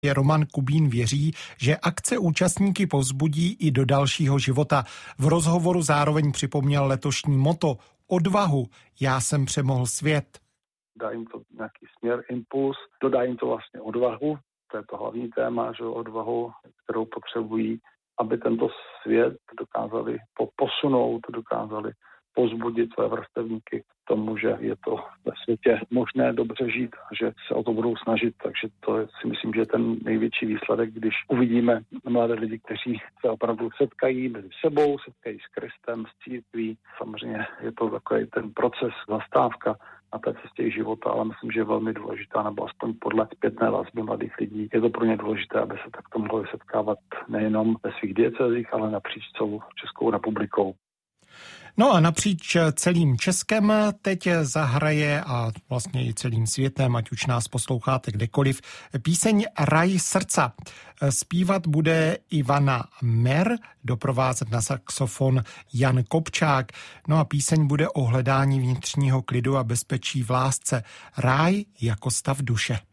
Roman Kubín věří, že akce účastníky povzbudí i do dalšího života. V rozhovoru zároveň připomněl letošní motto Odvahu, já jsem přemohl svět. Dá jim to nějaký směr, impuls, dodá jim to vlastně odvahu, to je to hlavní téma, že odvahu, kterou potřebují, aby tento svět dokázali posunout, dokázali povzbudit své vrstevníky tomu, že je to ve světě možné dobře žít a že se o to budou snažit. Takže to si myslím, že je ten největší výsledek, když uvidíme mladé lidi, kteří se opravdu setkají mezi sebou, setkají s Kristem, s církví. Samozřejmě je to takový ten proces, zastávka na té cestě života, ale myslím, že je velmi důležitá, nebo aspoň podle zpětné vazby mladých lidí. Je to pro ně důležité, aby se takto mohli setkávat nejenom ve svých diecézích, ale napříč celou Českou republikou. No a napříč celým Českem teď zahraje a vlastně i celým světem, ať už nás posloucháte kdekoliv, píseň Raj srdca. Zpívat bude Ivana Mer, doprovázet na saxofon Jan Kopčák. No a píseň bude o hledání vnitřního klidu a bezpečí v lásce. Ráj jako stav duše.